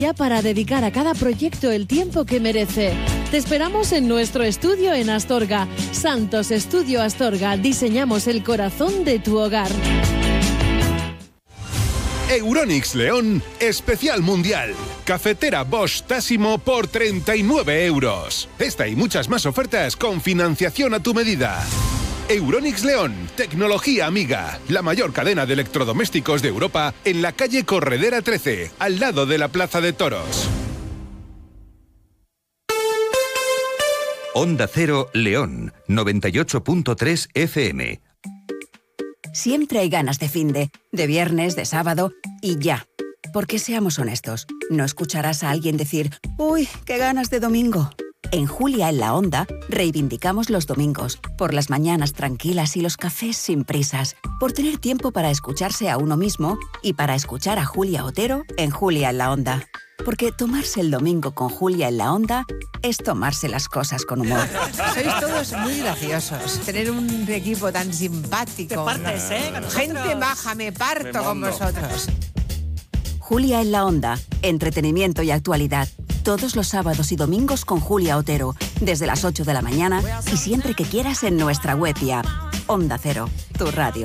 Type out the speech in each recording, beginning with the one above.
para dedicar a cada proyecto el tiempo que merece. Te esperamos en nuestro estudio en Astorga. Santos Estudio Astorga. Diseñamos el corazón de tu hogar. Euronics León, especial mundial. Cafetera Bosch Tassimo por 39 €. Esta y muchas más ofertas con financiación a tu medida. Euronics León, tecnología amiga. La mayor cadena de electrodomésticos de Europa en la calle Corredera 13, al lado de la Plaza de Toros. Onda Cero León, 98.3 FM. Siempre hay ganas de finde, de viernes, de sábado y ya. Porque seamos honestos, no escucharás a alguien decir «Uy, qué ganas de domingo». En Julia en la Onda reivindicamos los domingos, por las mañanas tranquilas y los cafés sin prisas, por tener tiempo para escucharse a uno mismo y para escuchar a Julia Otero en Julia en la Onda. Porque tomarse el domingo con Julia en la Onda es tomarse las cosas con humor. Sois todos muy graciosos. Tener un equipo tan simpático. Te partes, ¿no? Gente maja, me parto con vosotros. Julia en la Onda, entretenimiento y actualidad. Todos los sábados y domingos con Julia Otero, desde las 8 de la mañana y siempre que quieras en nuestra web y app. Onda Cero, tu radio.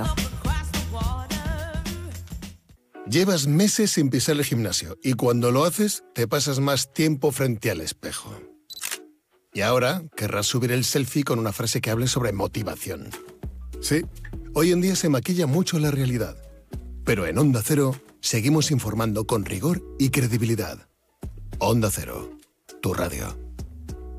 Llevas meses sin pisar el gimnasio y cuando lo haces te pasas más tiempo frente al espejo. Y ahora querrás subir el selfie con una frase que hable sobre motivación. Sí, hoy en día se maquilla mucho la realidad. Pero en Onda Cero seguimos informando con rigor y credibilidad. Onda Cero, tu radio.